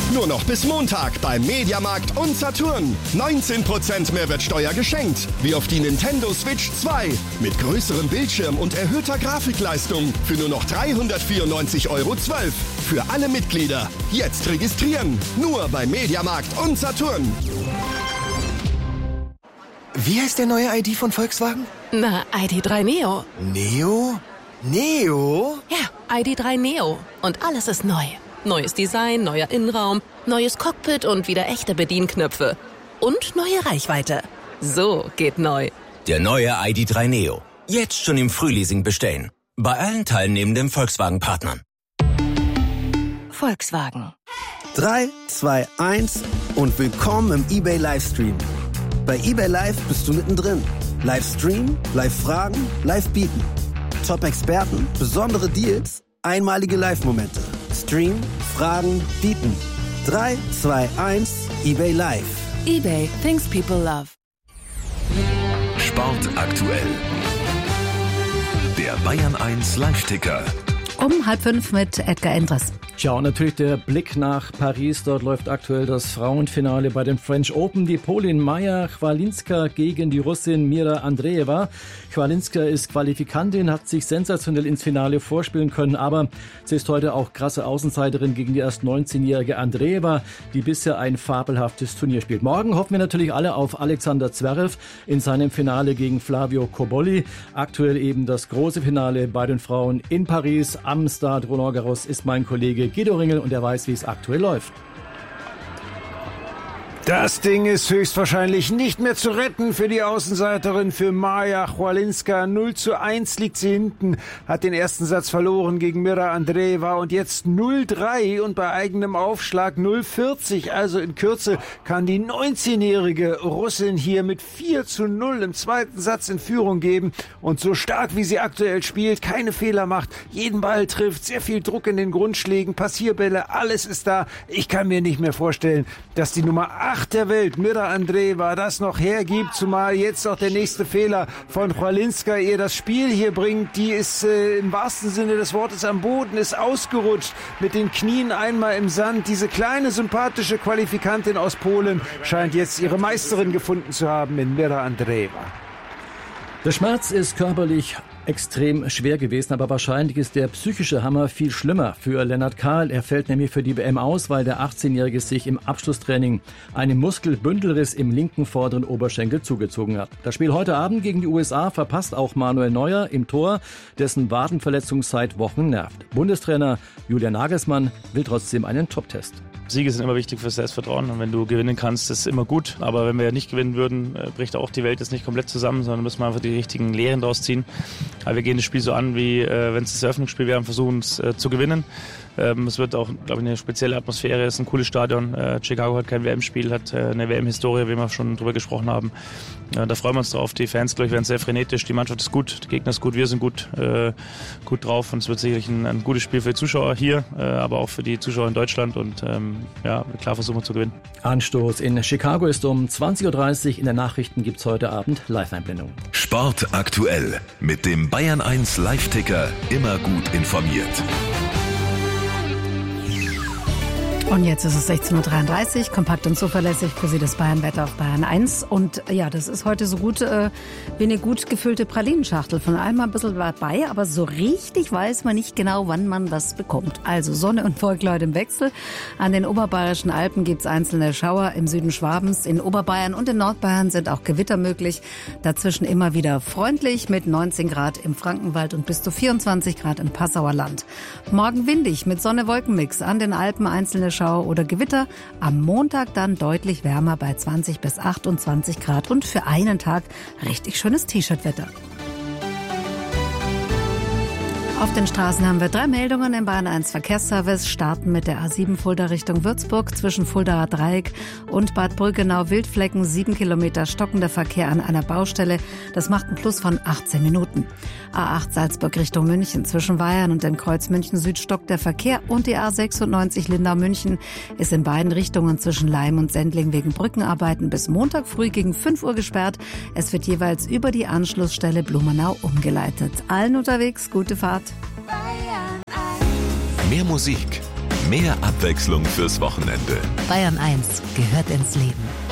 Nur noch bis Montag beim Mediamarkt und Saturn. 19% Mehrwertsteuer geschenkt. Wie auf die Nintendo Switch 2. Mit größerem Bildschirm und erhöhter Grafikleistung. Für nur noch 394,12 €. Für alle Mitglieder. Jetzt registrieren. Nur beim Mediamarkt und Saturn. Wie heißt der neue ID von Volkswagen? Na, ID.3 Neo. Neo? Neo? Ja, ID.3 Neo. Und alles ist neu. Neues Design, neuer Innenraum, neues Cockpit und wieder echte Bedienknöpfe. Und neue Reichweite. So geht neu. Der neue ID.3 Neo. Jetzt schon im Frühleasing bestellen. Bei allen teilnehmenden Volkswagen-Partnern. Volkswagen. 3, 2, 1 und willkommen im eBay Livestream. Bei eBay Live bist du mittendrin. Livestream, Live-Fragen, Live-Bieten. Top-Experten, besondere Deals, einmalige Live-Momente. Stream, Fragen, Bieten. 3, 2, 1, eBay Live. eBay, things people love. Sport aktuell. Der Bayern 1 Live-Ticker. Um 4:30 mit Edgar Endres. Tja, und natürlich der Blick nach Paris. Dort läuft aktuell das Frauenfinale bei den French Open. Die Polin Maja Chwalinska gegen die Russin Mira Andreeva. Chwalinska ist Qualifikantin, hat sich sensationell ins Finale vorspielen können, aber sie ist heute auch krasse Außenseiterin gegen die erst 19-jährige Andreeva, die bisher ein fabelhaftes Turnier spielt. Morgen hoffen wir natürlich alle auf Alexander Zverev in seinem Finale gegen Flavio Cobolli. Aktuell eben das große Finale bei den Frauen in Paris. Am Stade Roland Garros ist mein Kollege Guido Ringel und er weiß, wie es aktuell läuft. Das Ding ist höchstwahrscheinlich nicht mehr zu retten für die Außenseiterin, für Maja Chwalinska. 0:1 liegt sie hinten, hat den ersten Satz verloren gegen Mira Andreeva und jetzt 0:3 und bei eigenem Aufschlag 0:40. Also in Kürze kann die 19-jährige Russin hier mit 4:0 im zweiten Satz in Führung geben und so stark wie sie aktuell spielt, keine Fehler macht, jeden Ball trifft, sehr viel Druck in den Grundschlägen, Passierbälle, alles ist da. Ich kann mir nicht mehr vorstellen, dass die Nummer 8 der Welt, Mira Andreeva, das noch hergibt, zumal jetzt auch der nächste Fehler von Chwalinska ihr das Spiel hier bringt. Die ist im wahrsten Sinne des Wortes am Boden, ist ausgerutscht, mit den Knien einmal im Sand. Diese kleine, sympathische Qualifikantin aus Polen scheint jetzt ihre Meisterin gefunden zu haben in Mira Andreeva. Der Schmerz ist körperlich extrem schwer gewesen, aber wahrscheinlich ist der psychische Hammer viel schlimmer für Lennart Kahl. Er fällt nämlich für die WM aus, weil der 18-Jährige sich im Abschlusstraining einen Muskelbündelriss im linken vorderen Oberschenkel zugezogen hat. Das Spiel heute Abend gegen die USA verpasst auch Manuel Neuer im Tor, dessen Wadenverletzung seit Wochen nervt. Bundestrainer Julian Nagelsmann will trotzdem einen Top-Test. Siege sind immer wichtig fürs Selbstvertrauen und wenn du gewinnen kannst, ist immer gut. Aber wenn wir nicht gewinnen würden, bricht auch die Welt jetzt nicht komplett zusammen, sondern müssen wir einfach die richtigen Lehren daraus ziehen. Aber wir gehen das Spiel so an, wie wenn es das Eröffnungsspiel wäre und versuchen es zu gewinnen. Es wird auch, glaube ich, eine spezielle Atmosphäre, es ist ein cooles Stadion. Chicago hat kein WM-Spiel, hat eine WM-Historie, wie wir schon drüber gesprochen haben. Da freuen wir uns drauf. Die Fans, glaube ich, werden sehr frenetisch. Die Mannschaft ist gut, der Gegner ist gut, wir sind gut drauf. Und es wird sicherlich ein gutes Spiel für die Zuschauer hier, aber auch für die Zuschauer in Deutschland. Und klar versuchen wir zu gewinnen. Anstoß in Chicago ist um 20:30 Uhr. In den Nachrichten gibt es heute Abend Live-Einblendung. Sport aktuell mit dem Bayern 1 Live-Ticker. Immer gut informiert. Und jetzt ist es 16:33 Uhr, kompakt und zuverlässig für Sie das Bayern-Wetter auf Bayern 1. Und ja, das ist heute so gut wie eine gut gefüllte Pralinenschachtel. Von allem ein bisschen dabei, aber so richtig weiß man nicht genau, wann man was bekommt. Also Sonne und Wolken heute im Wechsel. An den oberbayerischen Alpen gibt es einzelne Schauer, im Süden Schwabens, in Oberbayern und in Nordbayern sind auch Gewitter möglich. Dazwischen immer wieder freundlich mit 19 Grad im Frankenwald und bis zu 24 Grad im Passauer Land. Morgen windig mit Sonne-Wolken-Mix, an den Alpen einzelne Schauer oder Gewitter. Am Montag dann deutlich wärmer bei 20 bis 28 Grad und für einen Tag richtig schönes T-Shirt-Wetter. Auf den Straßen haben wir 3 Meldungen im Bayern 1 Verkehrsservice. Starten mit der A7 Fulda Richtung Würzburg zwischen Fuldaer Dreieck und Bad Brüggenau-Wildflecken. 7 Kilometer stockender Verkehr an einer Baustelle. Das macht einen Plus von 18 Minuten. A8 Salzburg Richtung München zwischen Weyern und dem Kreuz München Süd stockt der Verkehr und die A96 Lindau-München ist in beiden Richtungen zwischen Leim und Sendling wegen Brückenarbeiten bis Montag früh gegen 5 Uhr gesperrt. Es wird jeweils über die Anschlussstelle Blumenau umgeleitet. Allen unterwegs, gute Fahrt. Mehr Musik, Mehr Abwechslung fürs Wochenende. Bayern 1 gehört ins Leben.